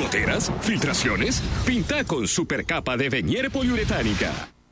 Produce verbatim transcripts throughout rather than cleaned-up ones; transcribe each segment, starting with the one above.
¿Goteras? ¿Filtraciones? Pinta con supercapa de Venier poliuretánica.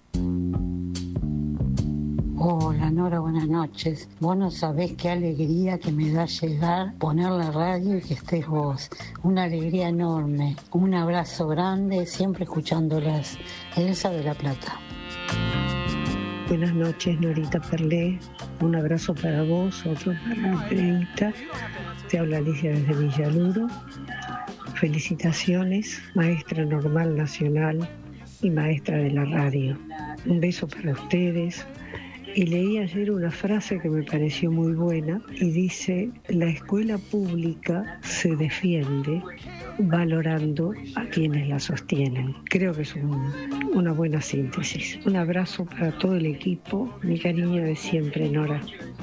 Hola Nora, buenas noches. Vos no sabés qué alegría que me da llegar, poner la radio y que estés vos. Una alegría enorme. Un abrazo grande, siempre escuchándolas. Elsa de La Plata. Buenas noches, Norita Perlé. Un abrazo para vos, otro para Andreita. Te habla Alicia desde Villaluro. Felicitaciones, maestra normal nacional y maestra de la radio. Un beso para ustedes. Y leí ayer una frase que me pareció muy buena y dice: la escuela pública se defiende valorando a quienes la sostienen. Creo que es un, una buena síntesis. Un abrazo para todo el equipo, mi cariño de siempre, Nora.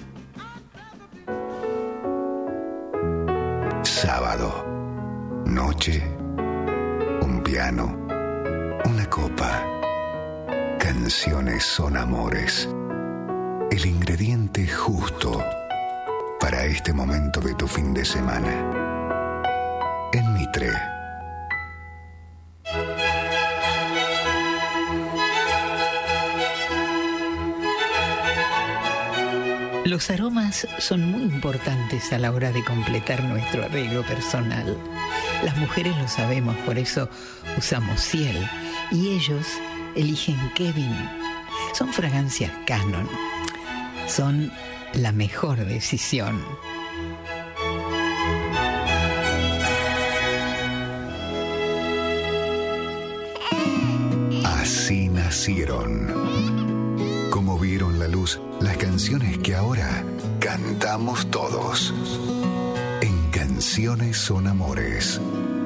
Sábado, noche, un piano, una copa. Canciones son amores. El ingrediente justo para este momento de tu fin de semana. En Mitre. Los aromas son muy importantes a la hora de completar nuestro arreglo personal. Las mujeres lo sabemos, por eso usamos Ciel. Y ellos eligen Kevin. Son fragancias Canon. Son la mejor decisión. Así nacieron. Como vieron la luz las canciones que ahora cantamos todos. En Canciones son amores.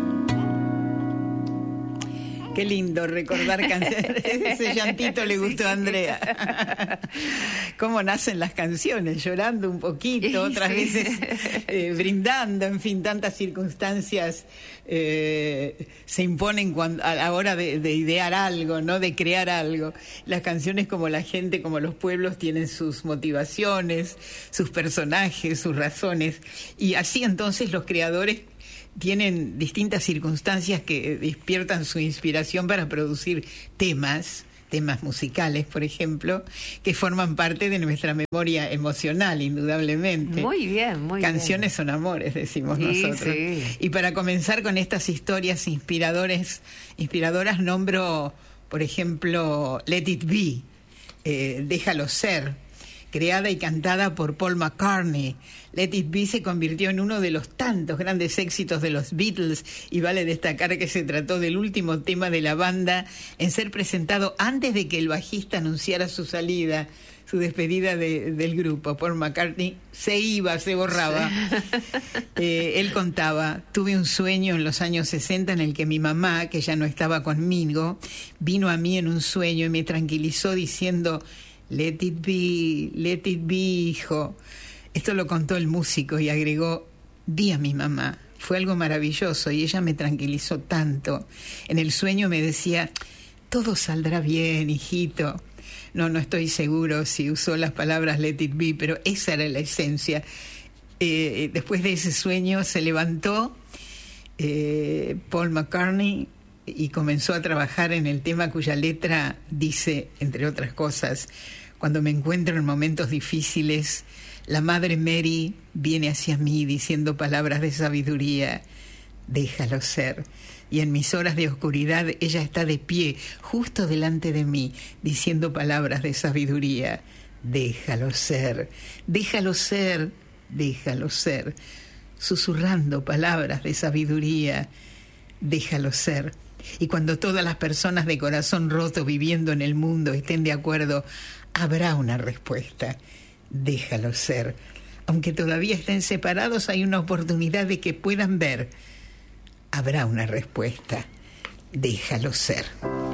Qué lindo recordar canciones. Ese llantito le gustó a Andrea. Cómo nacen las canciones, llorando un poquito, otras sí. veces eh, brindando, en fin, tantas circunstancias eh, se imponen cuando, a la hora de, de idear algo, ¿no? De crear algo. Las canciones, como la gente, como los pueblos, tienen sus motivaciones, sus personajes, sus razones. Y así entonces los creadores tienen distintas circunstancias que despiertan su inspiración para producir temas, temas musicales, por ejemplo, que forman parte de nuestra memoria emocional, indudablemente. Muy bien, muy bien. Canciones son amores, decimos sí, nosotros. Sí. Y para comenzar con estas historias inspiradores, inspiradoras, nombro, por ejemplo, Let It Be, eh, Déjalo Ser, creada y cantada por Paul McCartney. Let It Be se convirtió en uno de los tantos grandes éxitos de los Beatles y vale destacar que se trató del último tema de la banda en ser presentado antes de que el bajista anunciara su salida, su despedida de, del grupo. Paul McCartney se iba, se borraba. Eh, él contaba: tuve un sueño en los años sesenta en el que mi mamá, que ya no estaba conmigo, vino a mí en un sueño y me tranquilizó diciendo: Let it be, let it be, hijo. Esto lo contó el músico y agregó: di a mi mamá. Fue algo maravilloso y ella me tranquilizó tanto. En el sueño me decía: todo saldrá bien, hijito. No, no estoy seguro si usó las palabras let it be, pero esa era la esencia. Eh, después de ese sueño se levantó eh, Paul McCartney y comenzó a trabajar en el tema cuya letra dice, entre otras cosas: cuando me encuentro en momentos difíciles, la Madre Mary viene hacia mí diciendo palabras de sabiduría. Déjalo ser. Y en mis horas de oscuridad ella está de pie, justo delante de mí, diciendo palabras de sabiduría. Déjalo ser, déjalo ser, déjalo ser. Susurrando palabras de sabiduría. Déjalo ser. Y cuando todas las personas de corazón roto viviendo en el mundo estén de acuerdo, habrá una respuesta. Déjalo ser. Aunque todavía estén separados, hay una oportunidad de que puedan ver. Habrá una respuesta. Déjalo ser.